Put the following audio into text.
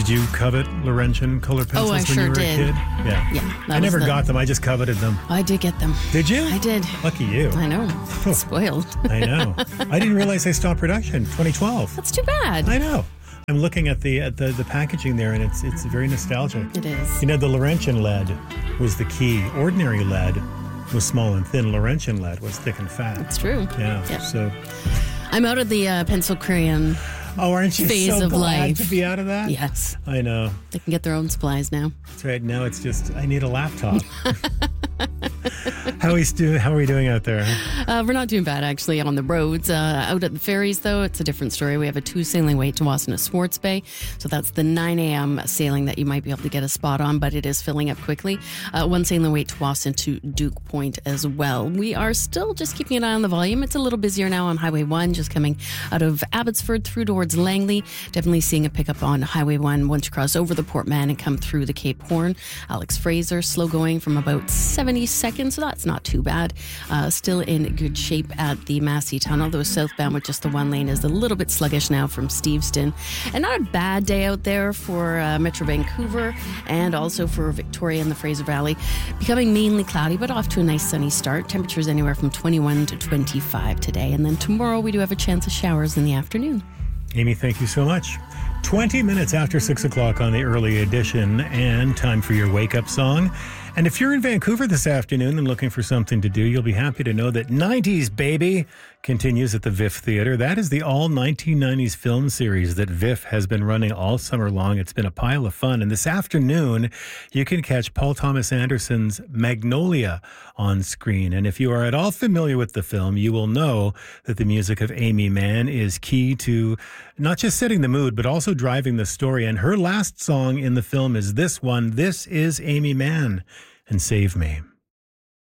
Did you covet Laurentian color pencils when sure you were did. a kid? Yeah. Yeah. I never got them. I just coveted them. I did get them. Did you? I did. Lucky you. I know. Spoiled. I know. I didn't realize they stopped production 2012. That's too bad. I know. I'm looking at the packaging there, and it's very nostalgic. It is. You know, the Laurentian lead was the key. Ordinary lead was small and thin. Laurentian lead was thick and fat. It's true. Yeah. Yep. So. I'm out of the pencil crayon aren't you phase so of glad life. to be out of that? Yes. I know. They can get their own supplies now. That's right. Now it's just, I need a laptop. How are we doing out there? We're not doing bad, actually, on the roads. Out at the ferries, though, it's a different story. We have a 2 sailing wait to Wasana Swartz Bay. So that's the 9 a.m. sailing that you might be able to get a spot on, but it is filling up quickly. 1 sailing wait to Wasana to Duke Point as well. We are still just keeping an eye on the volume. It's a little busier now on Highway 1, just coming out of Abbotsford through towards Langley. Definitely seeing a pickup on Highway 1 once you cross over the Port Mann and come through the Cape Horn. Alex Fraser, slow going from about 70 seconds, so that's not too bad. Still in good shape at the Massey Tunnel, though southbound with just the 1 lane is a little bit sluggish now from Steveston. And not a bad day out there for Metro Vancouver and also for Victoria and the Fraser Valley. Becoming mainly cloudy, but off to a nice sunny start. Temperatures anywhere from 21 to 25 today. And then tomorrow we do have a chance of showers in the afternoon. Amy, thank you so much. 20 minutes after 6 o'clock on the early edition, and time for your wake-up song. And if you're in Vancouver this afternoon and looking for something to do, you'll be happy to know that 90s Baby continues at the VIFF Theatre. That is the all 1990s film series that VIFF has been running all summer long. It's been a pile of fun. And this afternoon, you can catch Paul Thomas Anderson's Magnolia on screen. And if you are at all familiar with the film, you will know that the music of Aimee Mann is key to not just setting the mood, but also driving the story. And her last song in the film is this one. This is Aimee Mann and Save Me.